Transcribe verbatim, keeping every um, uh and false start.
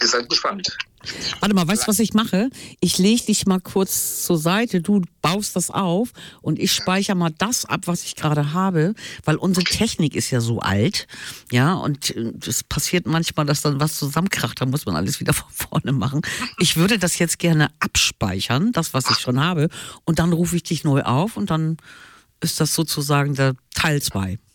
ihr seid gespannt. Warte mal, weißt du, was ich mache? Ich lege dich mal kurz zur Seite, du baust das auf und ich speichere mal das ab, was ich gerade habe, weil unsere Technik ist ja so alt, ja, und es passiert manchmal, dass dann was zusammenkracht, da muss man alles wieder von vorne machen. Ich würde das jetzt gerne abspeichern, das, was ich schon habe, und dann rufe ich dich neu auf und dann ist das sozusagen der Teil zwei.